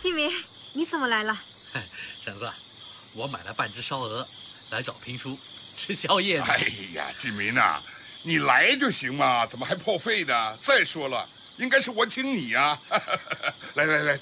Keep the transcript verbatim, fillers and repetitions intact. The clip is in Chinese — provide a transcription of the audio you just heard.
金明，你怎么来了？ 婶子，我买了半只烧鹅，来找评书吃宵夜呢。 哎呀，金明呐，你来就行嘛，怎么还破费呢？再说了，应该是我请你呀、啊。来来来，